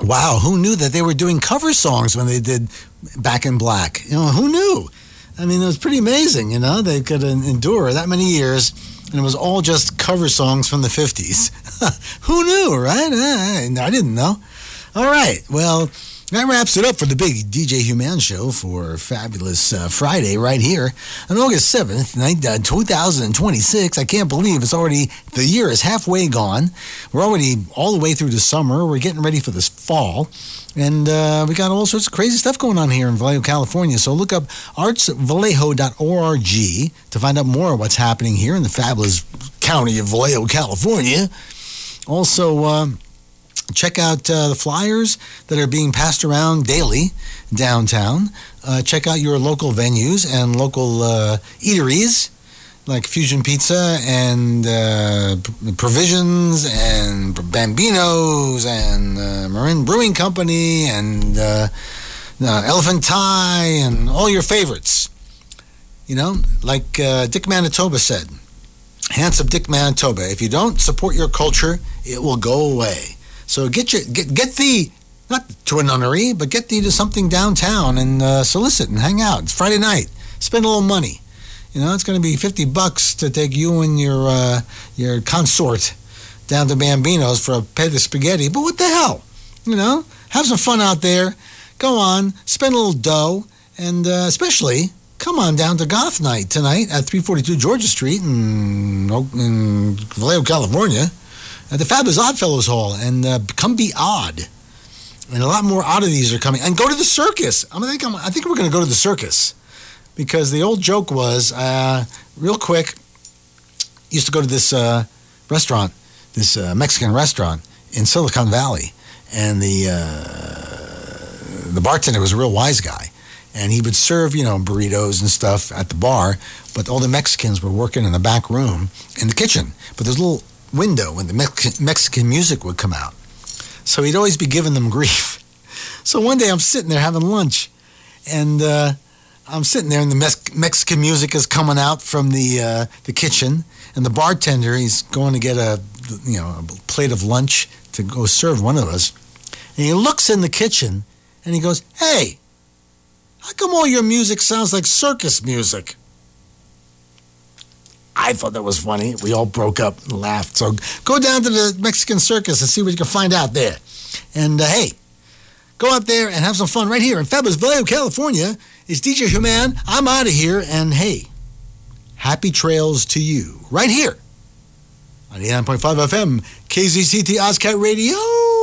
Wow, who knew that they were doing cover songs when they did Back in Black? Who knew? I mean, it was pretty amazing, They could endure that many years, and it was all just cover songs from the 50s. Who knew, right? I didn't know. All right, well, that wraps it up for the big DJ Human Show for Fabulous Friday right here on August 7th, 2026. I can't believe the year is halfway gone. We're already all the way through the summer. We're getting ready for this fall. And we got all sorts of crazy stuff going on here in Vallejo, California. So look up artsvallejo.org to find out more of what's happening here in the fabulous county of Vallejo, California. Also, check out the flyers that are being passed around daily downtown. Check out your local venues and local eateries like Fusion Pizza and Provisions and Bambinos and Marin Brewing Company and Elephant Tie and all your favorites. Like Dick Manitoba said, Handsome Dick Manitoba, if you don't support your culture, it will go away. So get thee, not to a nunnery, but get thee to something downtown and solicit and hang out. It's Friday night. Spend a little money. It's going to be $50 to take you and your consort down to Bambino's for a plate of spaghetti. But what the hell? Have some fun out there. Go on, spend a little dough, and especially come on down to Goth Night tonight at 342 Georgia Street in Vallejo, California, at the Fabulous Oddfellows Hall, and come be odd. And a lot more oddities are coming. And go to the circus. I think we're going to go to the circus, because the old joke was, real quick, used to go to this restaurant, this Mexican restaurant in Silicon Valley, and the bartender was a real wise guy, and he would serve, burritos and stuff at the bar, but all the Mexicans were working in the back room in the kitchen. But there's a little window when the Mexican music would come out. So he'd always be giving them grief. So one day I'm sitting there having lunch, and I'm sitting there, and the Mexican music is coming out from the kitchen, and the bartender, he's going to get a plate of lunch to go serve one of us, and he looks in the kitchen, and he goes, "Hey, how come all your music sounds like circus music?" I thought that was funny. We all broke up and laughed. So go down to the Mexican circus and see what you can find out there. And hey, go out there and have some fun right here in fabulous Vallejo, California. It's DJ Human. I'm out of here. And hey, happy trails to you right here on 89.5 FM, KZCT Ozcat Radio.